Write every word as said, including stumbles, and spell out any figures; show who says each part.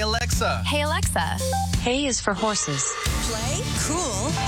Speaker 1: Alexa.
Speaker 2: Hey, Alexa.
Speaker 3: Hay is for horses.
Speaker 4: Play cool.